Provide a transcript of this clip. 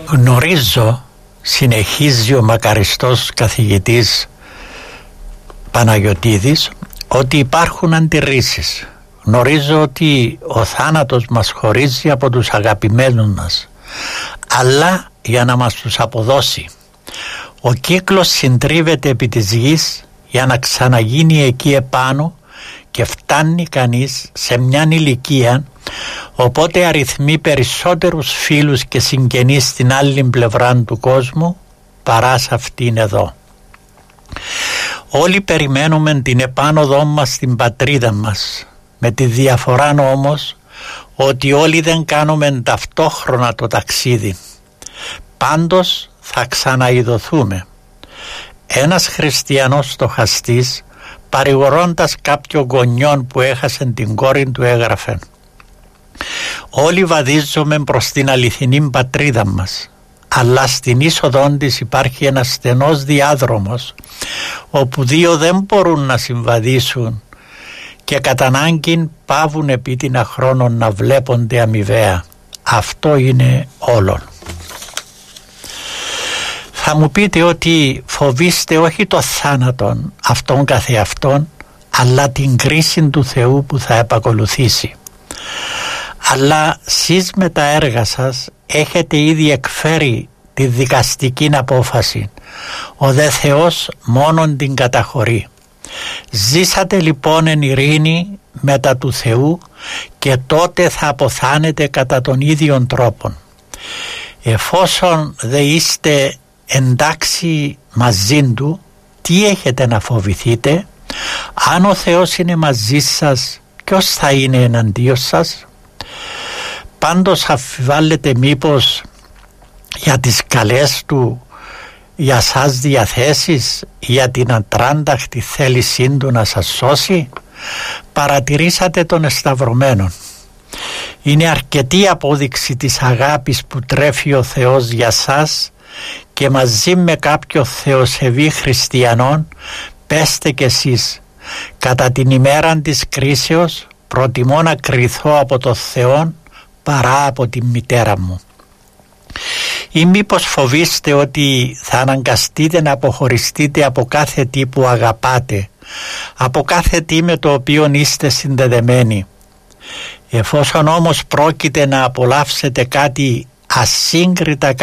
Γνωρίζω, συνεχίζει ο μακαριστός καθηγητής Παναγιωτίδης, ότι υπάρχουν αντιρρήσεις. Γνωρίζω ότι ο θάνατος μας χωρίζει από τους αγαπημένους μας, αλλά για να μας τους αποδώσει. Ο κύκλος συντρίβεται επί της γης για να ξαναγίνει εκεί επάνω και φτάνει κανείς σε μια ηλικία οπότε αριθμεί περισσότερους φίλους και συγγενείς στην άλλη πλευρά του κόσμου παρά σε αυτήν εδώ. Όλοι περιμένουμε την επάνωδό μας στην πατρίδα μας, με τη διαφορά όμως ότι όλοι δεν κάνουμε ταυτόχρονα το ταξίδι. Πάντως θα ξαναειδωθούμε. Ένας χριστιανός στοχαστής, παρηγορώντας κάποιο γονιόν που έχασε την κόρη του, έγραφε: «Όλοι βαδίζουμε προς την αληθινή πατρίδα μας, αλλά στην είσοδό της υπάρχει ένας στενός διάδρομος όπου δύο δεν μπορούν να συμβαδίσουν και κατά ανάγκη πάβουν επίτινα χρόνων να βλέπονται αμοιβαία. Αυτό είναι όλων». Θα μου πείτε ότι φοβήστε όχι το θάνατον αυτόν καθεαυτόν, αλλά την κρίση του Θεού που θα επακολουθήσει. Αλλά σεις με τα έργα σας έχετε ήδη εκφέρει τη δικαστική απόφαση. Ο δε Θεός μόνον την καταχωρεί. Ζήσατε λοιπόν εν ειρήνη μετά του Θεού και τότε θα αποθάνετε κατά τον ίδιον τρόπον. Εφόσον δε είστε εντάξει μαζί του, τι έχετε να φοβηθείτε? Αν ο Θεός είναι μαζί σας, ποιος θα είναι εναντίον σας? Πάντως αμφιβάλλετε μήπως για τις καλές του για σας διαθέσεις, για την ατράνταχτη θέλησή του να σας σώσει? Παρατηρήσατε τον εσταυρωμένο. Είναι αρκετή απόδειξη της αγάπης που τρέφει ο Θεός για σας και μαζί με κάποιο θεοσεβή χριστιανών πέστε κι εσείς: κατά την ημέρα της κρίσεως προτιμώ να κριθώ από το Θεό παρά από τη μητέρα μου. Ή μήπως φοβείστε ότι θα αναγκαστείτε να αποχωριστείτε από κάθε τι που αγαπάτε, από κάθε τι με το οποίο είστε συνδεδεμένοι? Εφόσον όμως πρόκειται να απολαύσετε κάτι ασύγκριτα